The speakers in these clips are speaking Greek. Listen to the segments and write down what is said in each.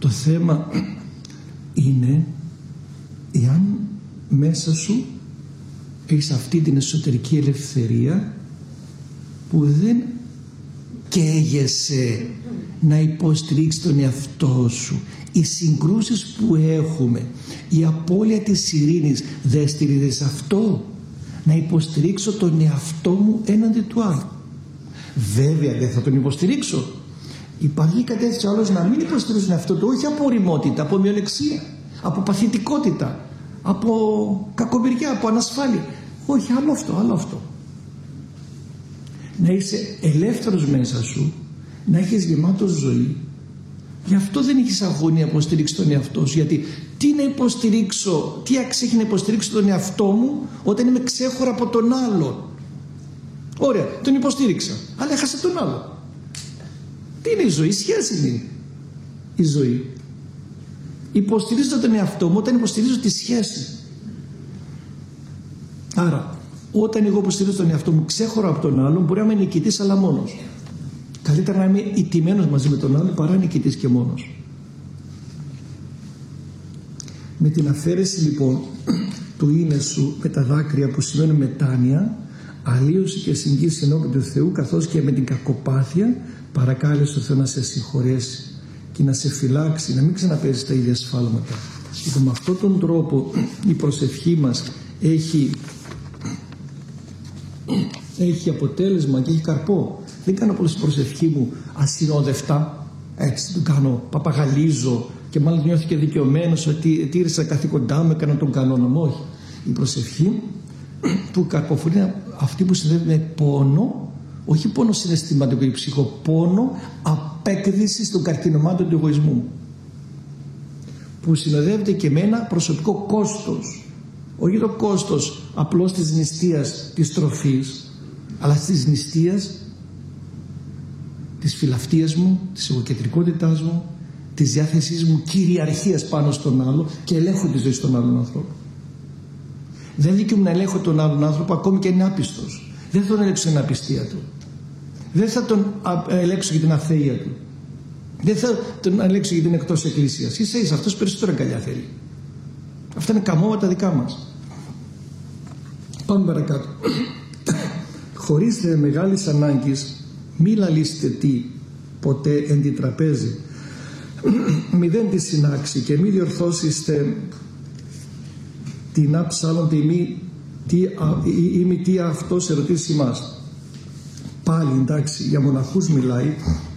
Το θέμα είναι εάν μέσα σου έχεις αυτή την εσωτερική ελευθερία που δεν καίγεσαι να υποστηρίξεις τον εαυτό σου. Οι συγκρούσεις που έχουμε, η απώλεια της ειρήνης δεν στηρίζεται σε αυτό, να υποστηρίξω τον εαυτό μου έναντι του άλλου. Βέβαια δεν θα τον υποστηρίξω. Υπάρχει κατεύθυνση άλλος να μην υποστηρίζει τον εαυτό του, όχι από ωριμότητα, από μειονεξία, από παθητικότητα, από κακομοιριά, από ανασφάλεια. Όχι, άλλο αυτό. Να είσαι ελεύθερος μέσα σου, να έχεις γεμάτο ζωή. Γι' αυτό δεν έχεις αγωνία να υποστηρίξεις τον εαυτό σου. Γιατί τι αξία έχει να υποστηρίξω τον εαυτό μου όταν είμαι ξέχωρα από τον άλλον. Ωραία, τον υποστήριξα, αλλά έχασα τον άλλο. Τι είναι η ζωή? Σχέση είναι η ζωή. Υποστηρίζω τον εαυτό μου όταν υποστηρίζω τη σχέση. Άρα, όταν εγώ υποστηρίζω τον εαυτό μου ξέχωρα από τον άλλον, μπορεί να είμαι νικητής αλλά μόνος. Καλύτερα να είμαι ηττημένος μαζί με τον άλλον παρά νικητής και μόνος. Με την αφαίρεση λοιπόν του είναι σου με τα δάκρυα που σημαίνουν μετάνοια, αλλίωση και συγκίση ενώπιον του Θεού, καθώς και με την κακοπάθεια παρακάλεσε το Θεό να σε συγχωρέσει και να σε φυλάξει, να μην ξαναπέζεις τα ίδια σφάλματα. Και με αυτόν τον τρόπο η προσευχή μας έχει αποτέλεσμα και έχει καρπό. Δεν κάνω απλώς την προσευχή μου ασυνόδευτα, έτσι την κάνω, παπαγαλίζω και μάλλον νιώθει και δικαιωμένος ότι τήρησα καθήκοντά μου, έκανα τον κανόνα μου. Όχι. Η προσευχή που καρποφορεί είναι αυτή που συνδέεται με πόνο, όχι πόνο συναισθηματικό ή ψυχο, πόνο απέκδησης των καρκινωμάτων του εγωισμού, που συνοδεύεται και με ένα προσωπικό κόστος. Όχι το κόστος απλώς της νηστείας της τροφής, αλλά της νηστείας της φιλαυτίας μου, της εγωκεντρικότητάς μου, της διάθεσής μου κυριαρχίας πάνω στον άλλο και ελέγχω τη ζωή στον άλλον άνθρωπο. Δεν δικαιούμαι να ελέγχω τον άλλον άνθρωπο ακόμη και είναι άπιστος. Δεν θα τον ελέγξω την απιστία του. Δεν θα τον ελέγξω για την αθεία του. Δεν θα τον ελέγξω για την εκτός εκκλησίας. Ίσα-ίσα αυτός περισσότερο αγκαλιά θέλει. Αυτά είναι καμώματα δικά μας. Πάμε παρακάτω. Χωρίς μεγάλης ανάγκης μη λαλήσετε τι ποτέ εν τη τραπέζι, μηδέν τη συνάξη και μη διορθώσιστε την άψαλον ή μη τι αυτός ερωτήσει μας. Πάλι εντάξει, για μοναχούς μιλάει.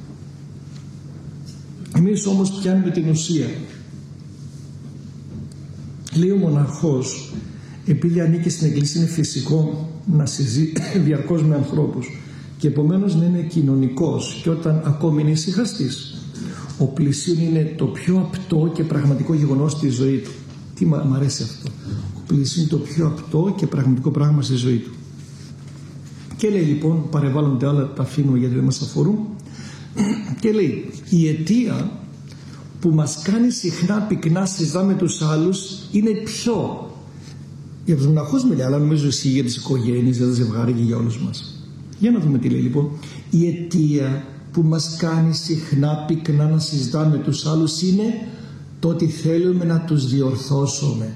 Εμείς όμως πιάνουμε την ουσία. Λέει ο μοναχός, επειδή ανήκει στην εκκλησία, είναι φυσικό να συζεί διαρκώς με ανθρώπους και επομένως να είναι κοινωνικός, και όταν ακόμη είναι ησυχαστής. Ο πλησίον είναι το πιο απτό και πραγματικό γεγονός στη ζωή του. Τι μ' αρέσει αυτό. Ο πλησίον είναι το πιο απτό και πραγματικό πράγμα στη ζωή του. Και λέει λοιπόν, παρεμβάλλονται άλλα, τα αφήνουμε γιατί δεν μας αφορούν, και λέει η αιτία που μας κάνει συχνά πυκνά συζητάμε τους άλλους είναι ποιο? Για τους μοναχούς μιλάει, αλλά νομίζω εσύ για τις οικογένειες, για τα ζευγάρια και για όλους μας. Για να δούμε τι λέει λοιπόν. Η αιτία που μας κάνει συχνά πυκνά να συζητάμε τους άλλους είναι το ότι θέλουμε να τους διορθώσουμε.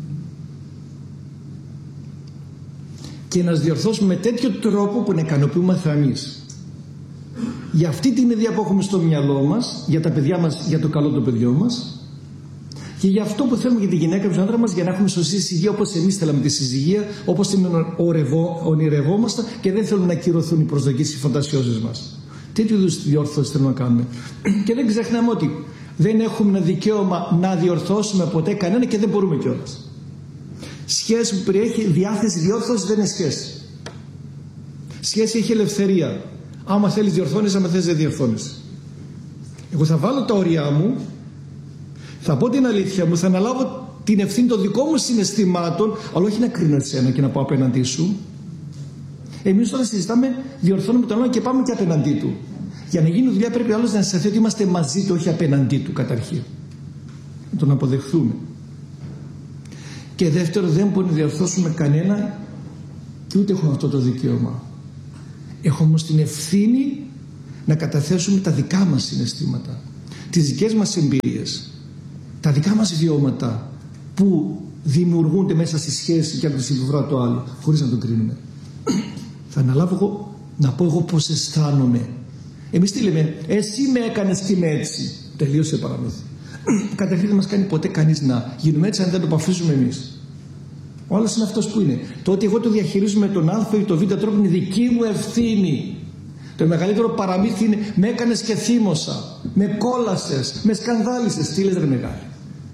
Και να τους διορθώσουμε με τέτοιο τρόπο που να ικανοποιούμαστε εμείς. Για αυτή την ιδέα που έχουμε στο μυαλό μας, για τα παιδιά μας, για το καλό των παιδιών μας, και για αυτό που θέλουμε για τη γυναίκα και τον άντρα μας, για να έχουμε σωστή συζυγία όπως εμείς θέλαμε τη συζυγία, όπως την ονειρευόμαστε και δεν θέλουμε να ακυρωθούν οι προσδοκίες, οι φαντασιώσεις μας. Τέτοιου είδους διόρθωση θέλουμε να κάνουμε. Και δεν ξεχνάμε ότι δεν έχουμε ένα δικαίωμα να διορθώσουμε ποτέ κανένα και δεν μπορούμε κιόλας. Σχέση που περιέχει διάθεση διόρθωση δεν είναι σχέση. Σχέση έχει ελευθερία. Άμα θέλεις διορθώνεις, άμα θες δεν διορθώνεις. Εγώ θα βάλω τα όρια μου, θα πω την αλήθεια μου, θα αναλάβω την ευθύνη των δικών μου συναισθημάτων, αλλά όχι να κρίνω εσένα και να πάω απέναντί σου. Εμείς όταν συζητάμε, διορθώνουμε τον άλλο και πάμε και απέναντί του. Για να γίνει δουλειά πρέπει ο άλλος να αισθανθεί ότι είμαστε μαζί του, όχι απέναντί του καταρχήν. Να τον αποδεχθούμε. Και δεύτερο, δεν μπορούμε να διορθώσουμε κανένα και ούτε έχουμε αυτό το δικαίωμα. Έχουμε όμως την ευθύνη να καταθέσουμε τα δικά μας συναισθήματα. τις δικές μας εμπειρίες, τα δικά μας βιώματα που δημιουργούνται μέσα στη σχέση και από τη συμπεριφορά του άλλου, χωρίς να το κρίνουμε. Θα αναλάβω εγώ να πω εγώ πώς αισθάνομαι. Εμείς τι λέμε? Εσύ με έκανες και είμαι έτσι. Τελείωσε παραμύθι. Καταρχήν δεν μας κάνει ποτέ κανείς να γίνουμε έτσι αν δεν το παφήσουμε εμείς. Ο άλλος είναι αυτός που είναι. Το ότι εγώ το διαχειρίζομαι τον α ή το β τρόπο είναι δική μου ευθύνη. Το μεγαλύτερο παραμύθι είναι με έκανες και θύμωσα, με κόλασες, με σκανδάλισες. Τι λες ρε μεγάλη?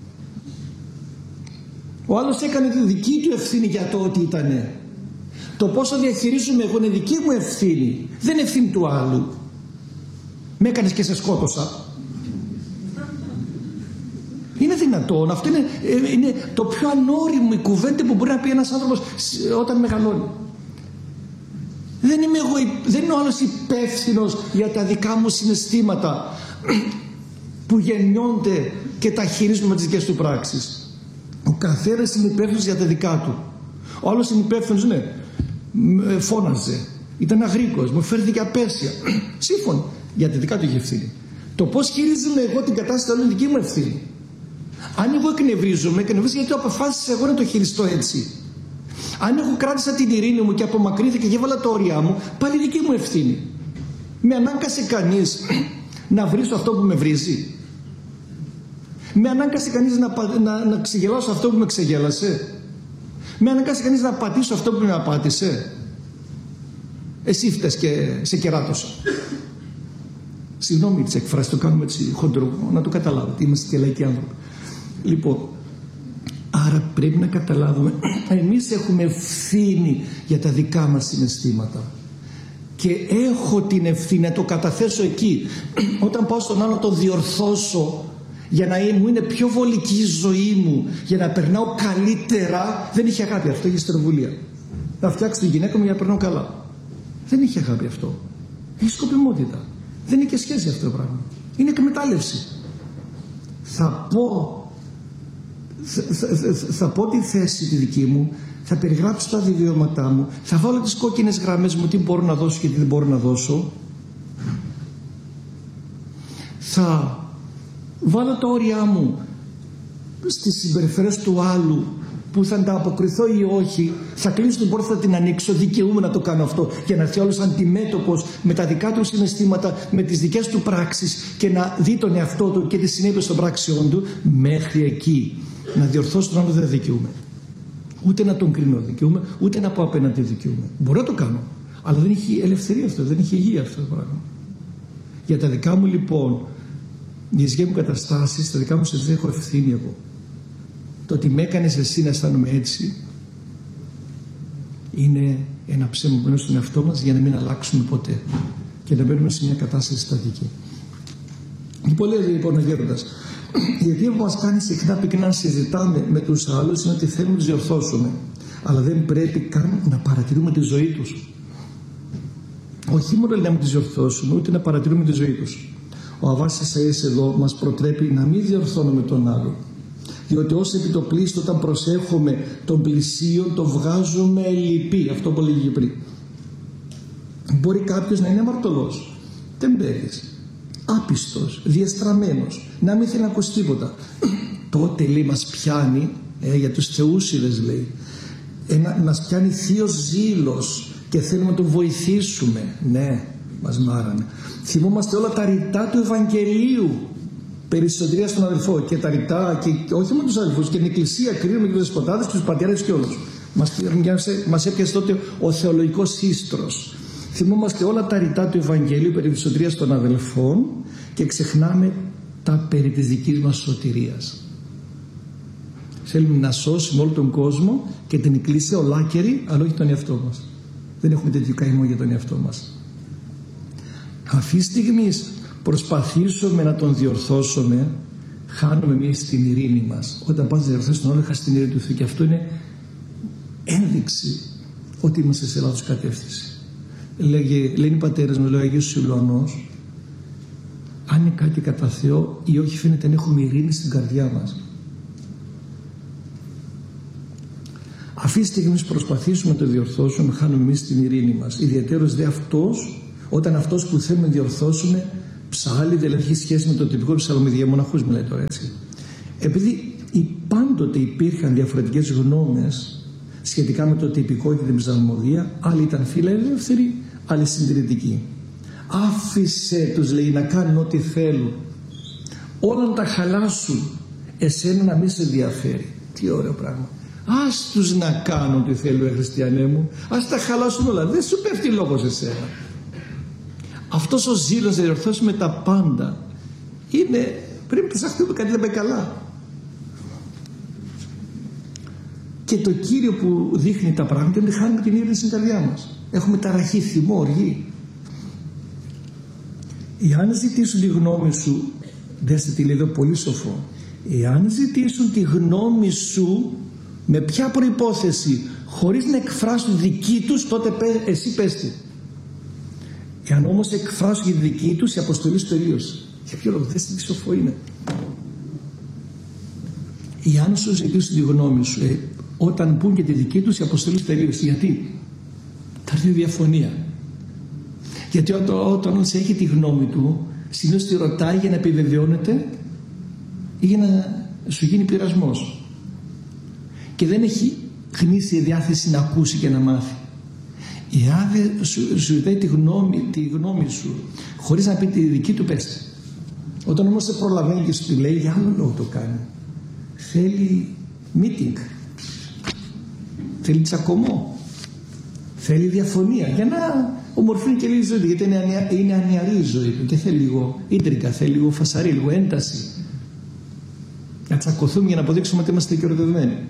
Ο άλλος έκανε τη δική του ευθύνη για το ότι ήτανε. Το πόσο διαχειρίζομαι εγώ είναι δική μου ευθύνη, δεν είναι ευθύνη του άλλου. Με έκανες και σε σκότωσα. Είναι δυνατόν? Αυτό είναι το πιο ανώριμο η κουβέντα που μπορεί να πει ένας άνθρωπος όταν μεγαλώνει. Δεν είναι ο άλλος υπεύθυνος για τα δικά μου συναισθήματα που γεννιόνται και τα χειρίζουμε με τις δικές του πράξεις. Ο καθένας είναι υπεύθυνος για τα δικά του. Ο άλλος είναι υπεύθυνος, ναι, φώναζε, ήταν αγρίκος, μου φέρθηκε απέσια. Σύμφωνα, για τα δικά του είχε ευθύνη. Το πώς χειρίζομαι εγώ την κατάσταση είναι δική μου ευθύνη. Αν εγώ εκνευρίζομαι γιατί το αποφάσισα εγώ να το χειριστώ έτσι. Αν εγώ κράτησα την ειρήνη μου και απομακρύνθηκα και έβαλα τα όρια μου, πάλι δική μου ευθύνη. Με ανάγκασε κανείς να βρίσω αυτό που με βρίζει? Με ανάγκασε κανείς να ξεγελάσω αυτό που με ξεγέλασε? Με ανάγκασε κανείς να πατήσω αυτό που με απάτησε? Εσύ φταίς και σε κεράτωσα. Συγγνώμη τις εκφράσεις, το κάνουμε έτσι χοντρό, να το καταλάβετε, είμαστε και λαϊκοί άνθρωποι. Λοιπόν, άρα πρέπει να καταλάβουμε, εμείς έχουμε ευθύνη για τα δικά μας συναισθήματα και έχω την ευθύνη να το καταθέσω εκεί. Όταν πάω στον άλλο να το διορθώσω για να μου είναι πιο βολική η ζωή μου, για να περνάω καλύτερα, δεν είχε αγάπη αυτό, είχε στερβουλία. Να φτιάξω τη γυναίκα μου για να περνάω καλά. Δεν είχε αγάπη αυτό. Έχει σκοπιμότητα. Δεν είναι και σχέση αυτό το πράγμα. Είναι εκμετάλλευση. Θα πω τη θέση τη δική μου, θα περιγράψω τα βιώματά μου, θα βάλω τις κόκκινες γραμμές μου, τι μπορώ να δώσω και τι δεν μπορώ να δώσω. Θα βάλω τα όρια μου στις συμπεριφορές του άλλου, που θα ανταποκριθώ ή όχι. Θα κλείσω την πόρτα, θα την ανοίξω, δικαιούμαι να το κάνω αυτό, για να έρθει όλος αντιμέτωπος με τα δικά του συναισθήματα, με τις δικές του πράξεις και να δει τον εαυτό του και τις συνέπειες των πράξεών του. Μέχρι εκεί να διορθώσω τον άλλο δεν δικαιούμαι. Ούτε να τον κρίνω δικαιούμαι, ούτε να πω απέναντι δικαιούμαι. Μπορώ να το κάνω, αλλά δεν έχει ελευθερία αυτό, δεν έχει υγεία αυτό το πράγμα. Για τα δικά μου λοιπόν, οι δικές μου καταστάσεις, τα δικά μου συναισθήματα έχω ευθύνη εγώ. Το ότι με έκανες εσύ να αισθάνομαι έτσι είναι ένα ψέμα που μένουμε στον εαυτό μας για να μην αλλάξουμε ποτέ και να μένουμε σε μια κατάσταση στατική. Λοιπόν, λέει λοιπόν ο Γέροντας, γιατί που μας κάνει συχνά πυκνά να συζητάμε με τους άλλους είναι ότι θέλουμε να τους διορθώσουμε, αλλά δεν πρέπει καν να παρατηρούμε τη ζωή τους. Όχι μόνο να μην τις διορθώσουμε, ούτε να παρατηρούμε τη ζωή τους. Ο Αββάς Εσαΐας εδώ μας προτρέπει να μην διορθώνουμε τον άλλο. Διότι ως επιτοπλίστων όταν προσέχουμε τον πλησίον το βγάζουμε λυπή. Αυτό που λέγει πριν. Μπορεί κάποιος να είναι αμαρτωλός, τεμπέλης, άπιστος, διεστραμμένος, να μην θέλει να ακούσει τίποτα. Τότε λέει μας πιάνει, για τους θεούσιδες λέει, μας πιάνει θείος ζήλος και θέλουμε να τον βοηθήσουμε. Ναι, μας μάρανε. Θυμόμαστε όλα τα ρητά του Ευαγγελίου περί σωτηρίας στον αδελφό και τα ρητά και όχι μόνο τους αδελφούς και την εκκλησία κρίνουμε και τους δεσποτάδες και τους πατέρες και όλους. Μας έπιασε τότε ο θεολογικός ίστρος. Θυμόμαστε όλα τα ρητά του Ευαγγελίου περί της σωτηρίας των αδελφών και ξεχνάμε τα περί της δικής μας σωτηρίας. Θέλουμε να σώσουμε όλο τον κόσμο και την εκκλησία ολάκερη, αλλά όχι τον εαυτό μας. Δεν έχουμε τέτοιο καημό για τον εαυτό μας. Αυτή τη στιγμή προσπαθήσουμε να τον διορθώσουμε, χάνουμε εμείς την ειρήνη μας. Όταν πας να διορθώσεις τον άλλο, χάσεις την ειρήνη του Θεού. Και αυτό είναι ένδειξη ότι είμαστε σε λάθος κατεύθυνση. Λένε οι πατέρες μου, λέει ο Αγίος Σιλουανός, αν είναι κάτι κατά Θεό ή όχι, φαίνεται να έχουμε ειρήνη στην καρδιά μας. Αυτή τη στιγμή προσπαθήσουμε να το διορθώσουμε, χάνουμε εμείς την ειρήνη μας. Ιδιαίτερος δε αυτός, όταν αυτός που θέλουμε να διορθώσουμε Ψάλλει, δηλαδή έχει σχέση με το τυπικό ψαλμοδία, μοναχούς μιλάει τώρα, έτσι. Επειδή πάντοτε υπήρχαν διαφορετικές γνώμες σχετικά με το τυπικό και την ψαλμοδία, άλλοι ήταν φιλελεύθεροι, άλλοι συντηρητικοί. Άφησε τους, λέει, να κάνουν ό,τι θέλουν, όλα να τα χαλάσουν, εσένα να μην σε ενδιαφέρει. Τι ωραίο πράγμα. Ας τους να κάνουν ό,τι θέλουν, χριστιανέ μου, ας τα χαλάσουν όλα, δεν σου πέφτει λόγος εσένα. Αυτός ο ζήλος να διορθώσουμε τα πάντα είναι, πρέπει να ψαχτούμε κάτι να με καλά. Και το κύριο που δείχνει τα πράγματα είναι ότι χάνουμε την ειρήνη στην καρδιά μας. Έχουμε ταραχή, θυμό, οργή. Εάν ζητήσουν τη γνώμη σου, δέστε τι λέει εδώ πολύ σοφό, εάν ζητήσουν τη γνώμη σου με ποια προϋπόθεση, χωρίς να εκφράσουν δική τους, τότε εσύ πες τη. Εάν όμως εκφράσουν τη δική τους, η αποστολή σου τελείωσε. Για ποιο λόγο? Δέστε τι σοφό είναι. Εάν σου ζητήσουν τη γνώμη σου, όταν πούν και τη δική τους, η αποστολή σου τελείωσε. Γιατί? Θα έρθει διαφωνία. Γιατί όταν όλος έχει τη γνώμη του, συνήθως τη ρωτάει για να επιβεβαιώνεται ή για να σου γίνει πειρασμός. Και δεν έχει γνήσια διάθεση να ακούσει και να μάθει. Εάν δεν σου ζητάει τη γνώμη σου χωρίς να πει τη δική του, πέστε. Όταν όμως σε προλαβαίνει και σου τη λέει, για άλλο λόγο το κάνει. Θέλει meeting, θέλει τσακωμό, θέλει διαφωνία για να ομορφύνει και λίγη ζωή, γιατί είναι ανιαρή η ζωή του και θέλει λίγο ίντρικα, θέλει λίγο φασαρή, λίγο ένταση. Να τσακωθούμε για να αποδείξουμε ότι είμαστε και ερωτευμένοι.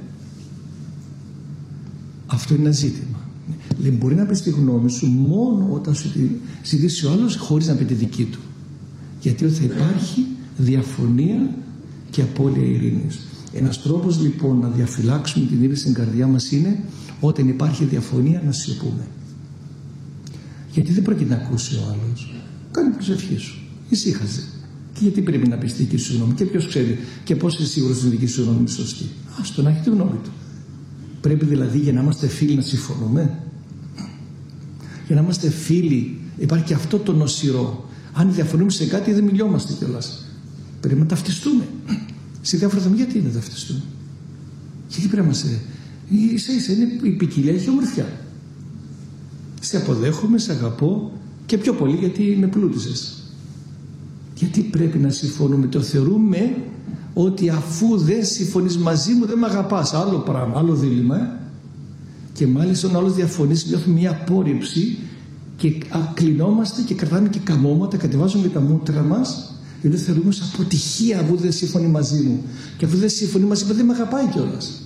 Αυτό είναι ένα ζήτημα. Λέει, μπορεί να πεις τη γνώμη σου μόνο όταν σου τη ζητήσει ο άλλος χωρίς να πει τη δική του. Γιατί θα υπάρχει διαφωνία και απώλεια ειρήνης. Ένας τρόπος λοιπόν να διαφυλάξουμε την ειρήνη στην καρδιά μας είναι όταν υπάρχει διαφωνία να σιωπούμε. Γιατί δεν πρόκειται να ακούσει ο άλλος. Κάνει προσευχή σου. Ησύχαζε. Και γιατί πρέπει να πεις τη δική σου γνώμη? Και ποιος ξέρει και πώς είσαι σίγουρος ότι η δική σου γνώμη είναι σωστή? Άστο να έχει τη γνώμη του. Πρέπει δηλαδή για να είμαστε φίλοι να συμφωνούμε. Για να είμαστε φίλοι υπάρχει και αυτό το νοσηρό. Αν διαφωνούμε σε κάτι δεν μιλιόμαστε κιόλας. Πρέπει να ταυτιστούμε. Σε διάφορα θέματα γιατί να ταυτιστούμε? Γιατί πρέπει να είμαστε. Ίσα είναι η ποικιλία, έχει ομορφιά. Σε αποδέχομαι, σε αγαπώ και πιο πολύ γιατί με πλούτησες. Γιατί πρέπει να συμφωνούμε? Το θεωρούμε ότι αφού δεν συμφωνείς μαζί μου δεν με αγαπάς. Άλλο πράγμα, άλλο δίλημμα. Και μάλιστα όταν άλλος διαφωνείς νιώθουμε μια απόρριψη και κλεινόμαστε και κρατάμε και καμώματα, κατεβάζουμε και τα μούτρα μας, γιατί θεωρούμε ως αποτυχία που δεν συμφωνεί μαζί μου. Και αφού δεν συμφωνεί μαζί μου δεν με αγαπάει κιόλας.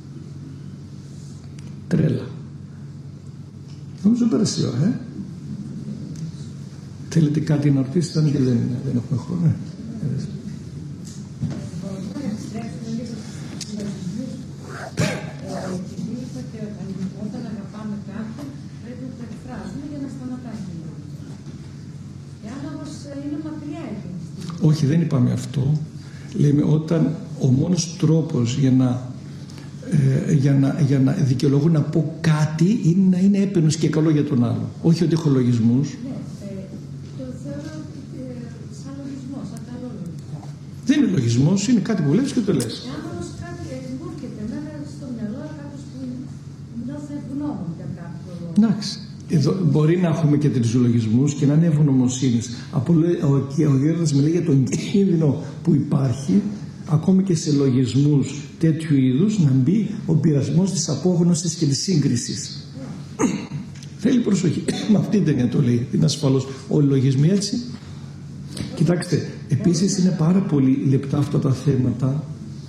Τρέλα. Νομίζω πέρασε η ώρα, Θέλετε κάτι να ρωτήσετε? Δεν έχουμε χρόνο. Όταν αγαπάμε κάποιον πρέπει να το εκφράζουμε για να σταματάμε. Εάν όμως είναι μακριά εκείνη. Όχι, δεν είπαμε αυτό. Λέμε όταν ο μόνος τρόπος για να δικαιολογώ να πω κάτι είναι να είναι έπαινος και καλό για τον άλλο. Όχι ότι έχω λογισμούς. Ναι, το θεωρώ σαν λογισμό, σαν καλό λογισμό. Δεν είναι λογισμός, είναι κάτι που λες και το λες. Εάν όμως κάτι μου έρχεται εμένα στο μυαλό, κάποιος που νιώθει ευγνώμων για κάποιο λόγο. Εντάξει. Εδώ μπορεί να έχουμε και τέτοιους λογισμούς και να είναι ευγνωμοσύνης. Ο Γέροντας μιλάει για τον κίνδυνο που υπάρχει ακόμη και σε λογισμούς τέτοιου είδους να μπει ο πειρασμός της απόγνωσης και της σύγκρισης. Θέλει προσοχή. Με αυτή την έννοια το λέει. Είναι ασφαλώς όλοι οι λογισμοί έτσι. Κοιτάξτε, επίσης είναι πάρα πολύ λεπτά αυτά τα θέματα.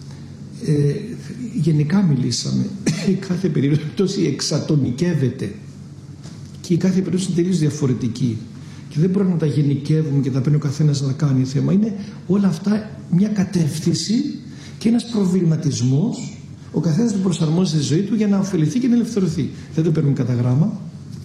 Γενικά μιλήσαμε. Η κάθε περίπτωση εξατομικεύεται και η κάθε περίπτωση είναι τελείως διαφορετική και δεν μπορούμε να τα γενικεύουμε και τα παίρνει ο καθένας να κάνει θέμα. Είναι όλα αυτά μια κατεύθυνση και ένας προβληματισμός. Ο καθένας τον προσαρμόζει στη ζωή του για να ωφεληθεί και να ελευθερωθεί. Δεν το παίρνουμε κατά γράμμα.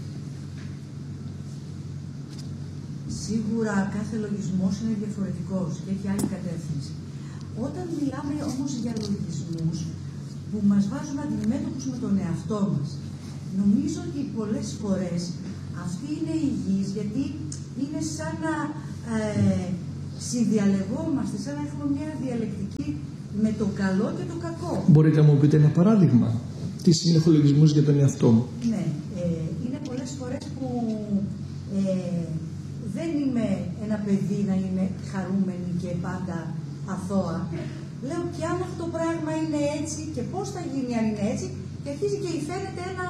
Σίγουρα κάθε λογισμός είναι διαφορετικός και έχει άλλη κατεύθυνση. Όταν μιλάμε όμως για λογισμούς που μας βάζουν αντιμέτωπους με τον εαυτό μας, νομίζω ότι πολλές φορές αυτή είναι υγιής, γιατί είναι σαν να συνδιαλεγόμαστε σαν να έχουμε μια διαλεκτική με το καλό και το κακό. Μπορείτε να μου πείτε ένα παράδειγμα? Τι συνεχολογισμούς για τον εαυτό μου? Ναι, είναι πολλές φορές που δεν είμαι ένα παιδί να είμαι χαρούμενη και πάντα αθώα. Λέω, και αν αυτό το πράγμα είναι έτσι και πώς θα γίνει αν είναι έτσι, και αρχίζει και φαίνεται ένα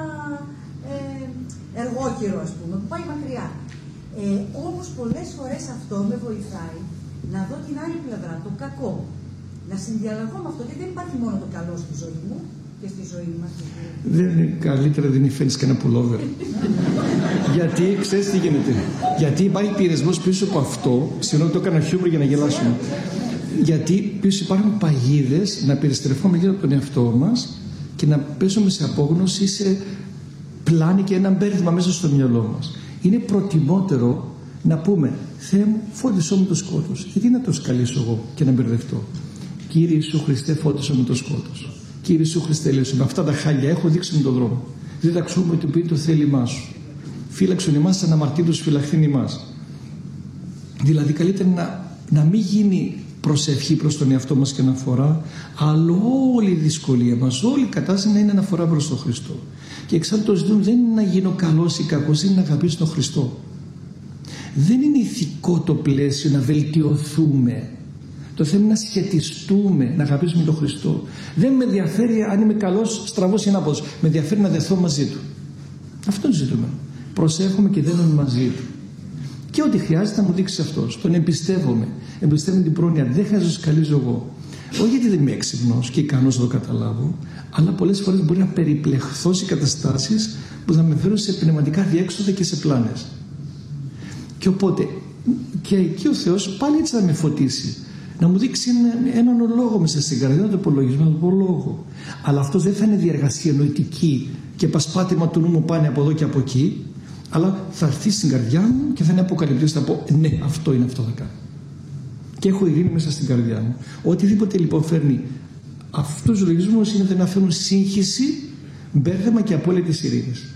εργόκυρο, ας πούμε, που πάει μακριά. Όμως πολλές φορές αυτό με βοηθάει να δω την άλλη πλευρά, το κακό. Να συνδιαλλαγώ με αυτό, γιατί δεν υπάρχει μόνο το καλό στη ζωή μου και στη ζωή μας. Δεν είναι καλύτερα δεν φαίνεις κανένα πουλόβερ. Γιατί, ξέρεις τι γίνεται? Γιατί υπάρχει πειρασμός πίσω από αυτό. Συγγνώμη, το έκανα χιούμορ για να γελάσουμε. Γιατί πίσω υπάρχουν παγίδες να περιστρεφόμαστε γύρω από τον εαυτό μας και να πέσουμε σε απόγνωση, σε πλάνη και ένα μπέρδεμα μέσα στο μυαλό μας. Είναι προτιμότερο να πούμε, Θεέ μου, φώτισό μου το σκότος. Γιατί να το σκαλίσω εγώ και να μπερδευτώ? Κύριε Ιησού Χριστέ, φώτισό μου το σκότος. Κύριε Ιησού Χριστέ, λέω, με αυτά τα χάλια έχω, δείξει μου τον δρόμο. Δίδαξό το πει το θέλημά σου. Φύλαξον εμάς σαν αμαρτήτους φυλαχθήν ημάς. Δηλαδή καλύτερα να μην γίνει προσευχή προς τον εαυτό μας και αναφορά, αλλά όλη η δυσκολία μας, όλη η κατάσταση να είναι αναφορά προς τον Χριστό. Και εξάλλου το ζητούμε δεν είναι να γίνω καλός ή κακός, είναι να αγαπήσω τον Χριστό. Δεν είναι ηθικό το πλαίσιο να βελτιωθούμε. Το θέμα είναι να σχετιστούμε, να αγαπήσουμε τον Χριστό. Δεν με ενδιαφέρει αν είμαι καλός, στραβός ή ανάποδος. Με ενδιαφέρει να δεθώ μαζί του. Αυτό ζητούμε. Προσέχουμε και δένουμε μαζί του. Και ό,τι χρειάζεται να μου δείξει αυτός. Τον εμπιστεύομαι. Εμπιστεύομαι την πρόνοια. Δεν χρειάζεται να σκαλίζω εγώ. Όχι γιατί δεν είμαι έξυπνος και ικανός να το καταλάβω, αλλά πολλές φορές μπορεί να περιπλεχθώ σε καταστάσεις που να με φέρουν σε πνευματικά διέξοδα και σε πλάνες. Και και εκεί ο Θεός πάλι έτσι θα με φωτίσει. Να μου δείξει έναν λόγο μέσα στην καρδιά, να το υπολογισμό, να το πω λόγο. Αλλά αυτό δεν θα είναι διεργασία νοητική και πασπάτημα του νου μου πάνε από εδώ και από εκεί, αλλά θα έρθει στην καρδιά μου και θα είναι αποκαλυπτής, θα πω ναι, αυτό είναι, αυτό θα κάνω. Και έχω ειρήνη μέσα στην καρδιά μου. Οτιδήποτε λοιπόν φέρνει αυτούς τους λογισμούς είναι να φέρουν σύγχυση, μπέρδεμα και απόλυτης ειρήνης.